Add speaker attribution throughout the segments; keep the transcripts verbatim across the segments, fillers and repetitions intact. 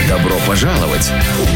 Speaker 1: Добро пожаловать!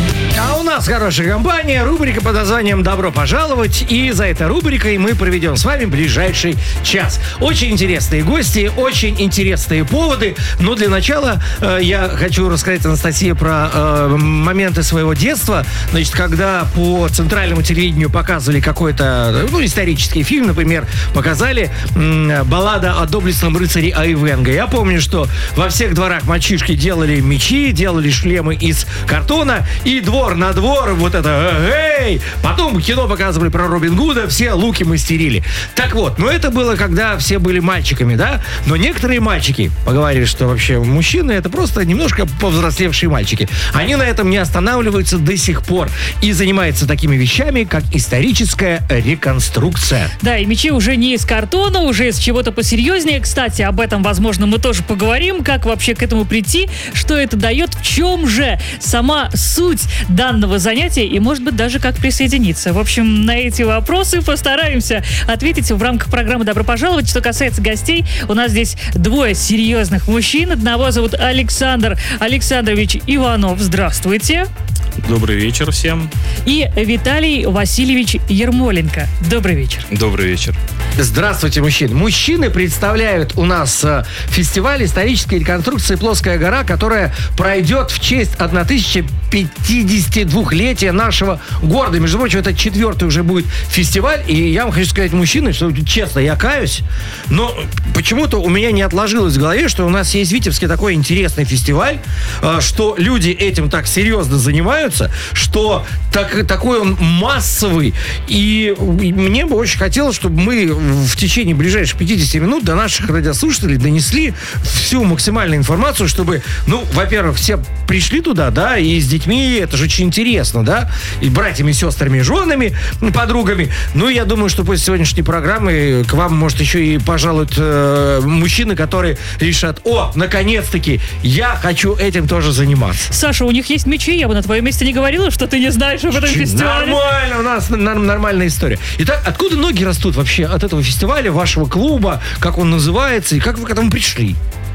Speaker 2: А у нас хорошая компания, рубрика под названием «Добро пожаловать». И за этой рубрикой мы проведем с вами ближайший час. Очень интересные гости, очень интересные поводы. Но для начала э, я хочу рассказать, Анастасия, про э, моменты своего детства. Значит, когда по центральному телевидению показывали какой-то, ну, исторический фильм, например, показали м, «Баллада о доблестном рыцаре Айвенго». Я помню, что во всех дворах мальчишки делали мечи, делали шлемы из картона, и двор на двор, вот это, эй! Потом кино показывали про Робин Гуда, все луки мастерили. Так вот, но это было, когда все были мальчиками, да? Но некоторые мальчики поговорили, что вообще мужчины — это просто немножко повзрослевшие мальчики. Они на этом не останавливаются до сих пор и занимаются такими вещами, как историческая реконструкция.
Speaker 3: Да, и мечи уже не из картона, уже из чего-то посерьезнее. Кстати, об этом, возможно, мы тоже поговорим, как вообще к этому прийти, что это дает, в чем же сама суть данного занятия и, может быть, даже как присоединиться. В общем, на эти вопросы постараемся ответить в рамках программы «Добро пожаловать». Что касается гостей, у нас здесь двое серьезных мужчин. Одного зовут Александр Александрович Иванов. Здравствуйте.
Speaker 4: Добрый вечер всем.
Speaker 3: И Виталий Васильевич Ермоленко. Добрый вечер.
Speaker 4: Добрый вечер.
Speaker 2: Здравствуйте, мужчины. Мужчины представляют у нас э, фестиваль исторической реконструкции «Плоская гора», которая пройдет в честь тысяча пятидесятидвухлетия нашего города. Между прочим, это четвертый уже будет фестиваль. И я вам хочу сказать, мужчины, что честно, я каюсь, но почему-то у меня не отложилось в голове, что у нас есть в Витебске такой интересный фестиваль, э, что люди этим так серьезно занимаются, что так, такой он массовый. И мне бы очень хотелось, чтобы мы в течение ближайших пятидесяти минут до наших радиослушателей донесли всю максимальную информацию, чтобы, ну, во-первых, все пришли туда, да, и с детьми, это же очень интересно, да, и братьями, сестрами, женами, подругами. Ну, я думаю, что после сегодняшней программы к вам, может, еще и пожалуют э, мужчины, которые решат: о, наконец-таки, я хочу этим тоже заниматься.
Speaker 3: Саша, у них есть мечи, я бы на твоем месте не говорила, что ты не знаешь об этом фестивале.
Speaker 2: Нормально, у нас нормальная история. Итак, откуда ноги растут вообще от этого фестиваля, вашего клуба, как он называется и как вы к этому пришли?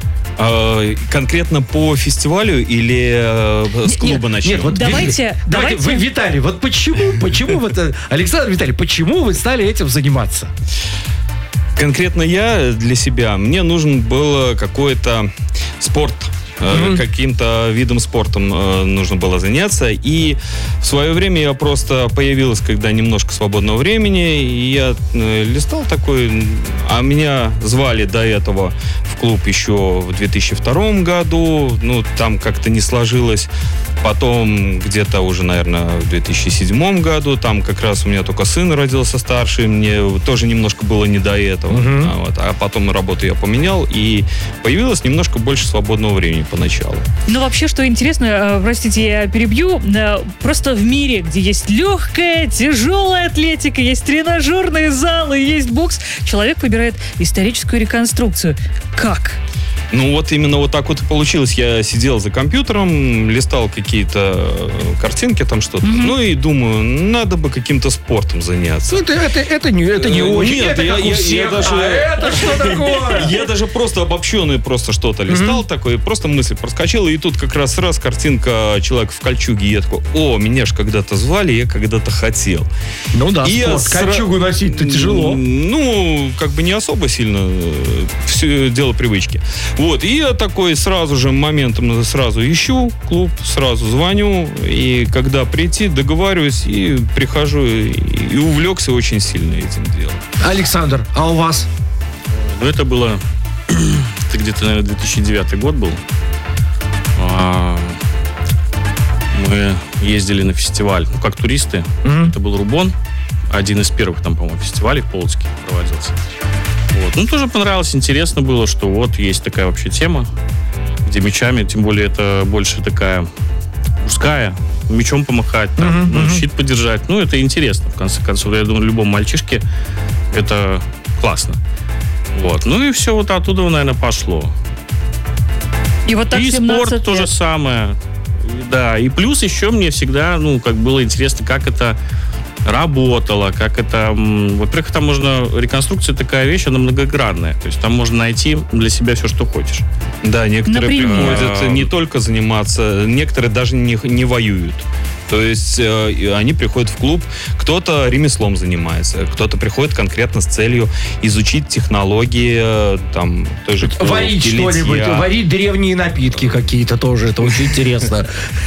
Speaker 4: А, конкретно по фестивалю или э, с клуба начнем?
Speaker 2: Нет, вот
Speaker 3: давайте,
Speaker 2: давайте,
Speaker 3: давайте.
Speaker 2: Вы, Виталий, вот почему, почему вот, Александр, Виталий, почему вы стали этим заниматься?
Speaker 4: Конкретно я для себя, мне нужен был какой-то спорт. Mm-hmm. Каким-то видом спорта э, нужно было заняться. И в свое время я просто появилось, когда немножко свободного времени, и я э, листал такой. А меня звали до этого в клуб еще в две тысячи втором году. Ну, там как-то не сложилось. Потом где-то уже, наверное, в две тысячи седьмом году. Там как раз у меня только сын родился старший. Мне тоже немножко было не до этого. Mm-hmm. А, вот. А потом работу я поменял, и появилось немножко больше свободного времени поначалу.
Speaker 3: Ну, вообще, что интересно, простите, я перебью, просто в мире, где есть легкая, тяжелая атлетика, есть тренажерные залы, есть бокс, человек выбирает историческую реконструкцию. Как?
Speaker 4: Ну, вот именно вот так вот и получилось. Я сидел за компьютером, листал какие-то картинки, там что-то. Mm-hmm. Ну, и думаю, надо бы каким-то спортом заняться.
Speaker 2: Ну, это, это, это не, это не очень.
Speaker 4: Нет,
Speaker 2: это
Speaker 4: я,
Speaker 2: как у
Speaker 4: я,
Speaker 2: всех.
Speaker 4: я даже...
Speaker 2: А это что такое?
Speaker 4: Я даже просто обобщенный просто что-то листал mm-hmm. такое, просто мысль проскочила, и тут как раз раз картинка человека в кольчуге, и я такой: о, меня ж когда-то звали, я когда-то хотел.
Speaker 2: Ну да,
Speaker 4: и
Speaker 2: спорт.
Speaker 4: сра...
Speaker 2: Кольчугу носить-то тяжело.
Speaker 4: Ну, как бы не особо сильно. Все дело привычки. Вот, и я такой сразу же моментом сразу ищу клуб, сразу звоню, и когда прийти, договариваюсь, и прихожу, и, и увлекся очень сильно этим делом.
Speaker 2: Александр, а у вас?
Speaker 5: Ну, это было, это где-то, наверное, две тысячи девятый год был. Мы ездили на фестиваль, ну, как туристы. Mm-hmm. Это был Рубон, один из первых там, по-моему, фестивалей в Полоцке проводился. Вот. Ну, тоже понравилось, интересно было, что вот есть такая вообще тема, где мечами, тем более это больше такая мужская, мечом помахать, там, uh-huh, ну, uh-huh. щит подержать. Ну, это интересно, в конце концов. Я думаю, любому мальчишке это классно. Вот. Ну, и все вот оттуда, наверное, пошло.
Speaker 3: И вот так
Speaker 5: и спорт
Speaker 3: лет.
Speaker 5: то же самое. Да, и плюс еще мне всегда, ну, как было интересно, как это работала, как это... м, Во-первых, там можно... Реконструкция такая вещь, она многогранная. То есть там можно найти для себя все, что хочешь.
Speaker 4: Да, некоторые
Speaker 3: Например?
Speaker 4: приходят не только заниматься, некоторые даже не, не воюют. То есть э, и они приходят в клуб, кто-то ремеслом занимается, кто-то приходит конкретно с целью изучить технологии, э, там, той же
Speaker 2: Варить что-нибудь, варить древние напитки какие-то тоже, это очень интересно.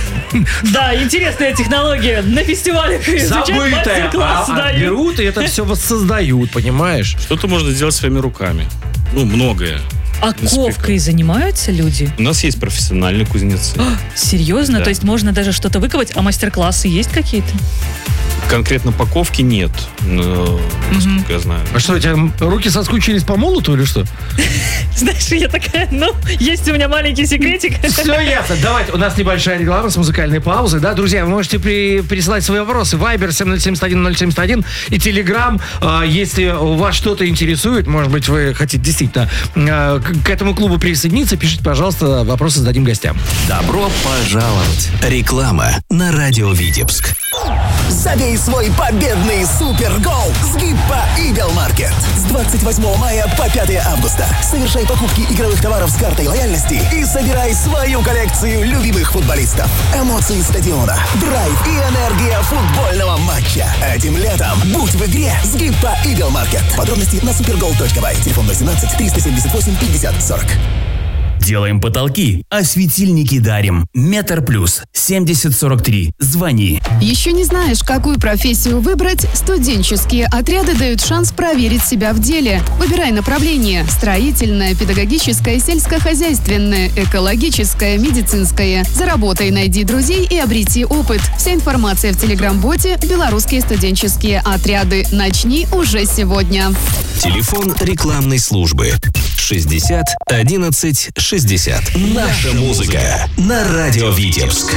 Speaker 3: Да, интересная технология. На фестивалях изучать
Speaker 2: Забытое,
Speaker 3: мастер-классы
Speaker 2: а, а
Speaker 3: дают.
Speaker 2: берут и это все воссоздают, понимаешь?
Speaker 5: Что-то можно сделать своими руками. Ну, многое.
Speaker 3: А ковкой занимаются люди?
Speaker 4: У нас есть профессиональные кузнецы.
Speaker 3: Серьезно?
Speaker 4: Да.
Speaker 3: То есть можно даже что-то выковать, а мастер-классы есть какие-то?
Speaker 4: Конкретно паковки нет, но, насколько я знаю.
Speaker 2: А что, у тебя руки соскучились по молоту или что?
Speaker 3: Знаешь, я такая, ну, есть у меня маленький секретик.
Speaker 2: Все ясно. Давайте, у нас небольшая реклама с музыкальной паузой. Да, друзья, вы можете при, присылать свои вопросы. Вайбер семь ноль семь один ноль семь один и Телеграм. А, если вас что-то интересует, может быть, вы хотите действительно а, к, к этому клубу присоединиться, пишите, пожалуйста, вопросы зададим гостям.
Speaker 1: Добро пожаловать. Реклама на радио Витебск.
Speaker 6: Забей свой победный супергол с Гиппо Игл Маркет. С двадцать восьмого мая по пятое августа. Совершай покупки игровых товаров с картой лояльности и собирай свою коллекцию любимых футболистов. Эмоции стадиона, драйв и энергия футбольного матча. Этим летом будь в игре с Гиппо Игл Маркет. Подробности на супергол точка бай. Телефон ноль семнадцать триста семьдесят восемь пятьдесят сорок.
Speaker 1: Делаем потолки, а светильники дарим. Метр плюс семьдесят сорок три. Звони.
Speaker 7: Еще не знаешь, какую профессию выбрать? Студенческие отряды дают шанс проверить себя в деле. Выбирай направление: строительное, педагогическое, сельскохозяйственное, экологическое, медицинское. Заработай, найди друзей и обрети опыт. Вся информация в телеграм-боте «Белорусские студенческие отряды». Начни уже сегодня.
Speaker 1: Телефон рекламной службы шестьдесят одиннадцать шестьдесят. Наша музыка на радио Витебск.